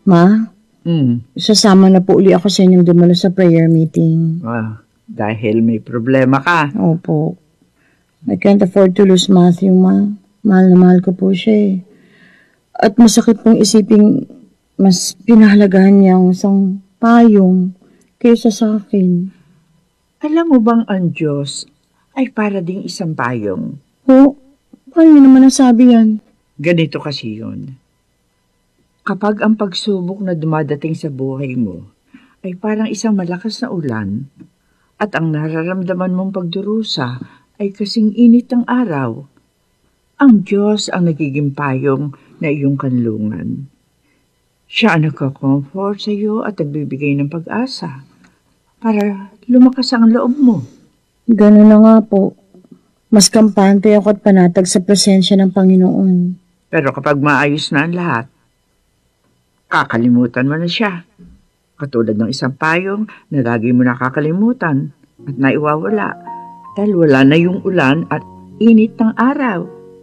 Ma, Hmm. sasama na po uli ako sa inyong dumalo sa prayer meeting. Dahil may problema ka. Opo. I can't afford to lose Matthew, Ma. Mahal na mahal ko po siya eh. At masakit pong isiping mas pinahalagahan niya ang isang payong kaysa sa akin. Alam mo bang ang Diyos ay para ding isang payong? Oh, paano niyo naman nasabi yan? Ganito kasi yun. Kapag ang pagsubok na dumadating sa buhay mo ay parang isang malakas na ulan at ang nararamdaman mong pagdurusa ay kasing init ng araw, ang Diyos ang nagiging payong na iyong kanlungan. Siya ang nagko-comfort sa iyo at nagbibigay ng pag-asa para lumakas ang loob mo. Ganun na nga po. Mas kampante ako at panatag sa presensya ng Panginoon. Pero kapag maayos na ang lahat, kakalimutan mo na siya. Katulad ng isang payong na lagi mo nakakalimutan at naiwawala dahil wala na yung ulan at init ng araw.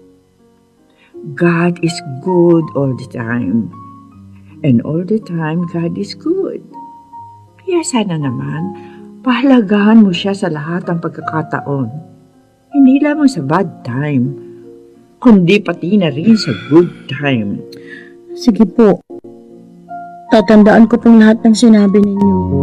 God is good all the time. And all the time, God is good. Kaya sana naman, pahalagahan mo siya sa lahat ng pagkakataon. Hindi lamang sa bad time, kundi pati na rin sa good time. Sige po. Tatandaan ko pong lahat ng sinabi ninyo.